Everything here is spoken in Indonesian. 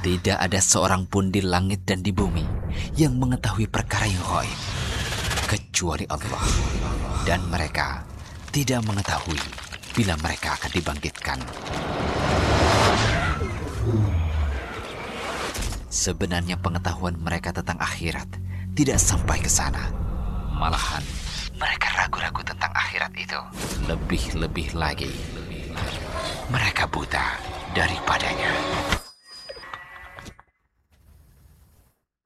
Tidak ada seorang pun di langit dan di bumi yang mengetahui perkara yang gaib kecuali Allah. Dan mereka tidak mengetahui bila mereka akan dibangkitkan. Sebenarnya pengetahuan mereka tentang akhirat tidak sampai ke sana. Malahan mereka ragu-ragu tentang akhirat itu. Lebih-lebih lagi, mereka buta daripadanya.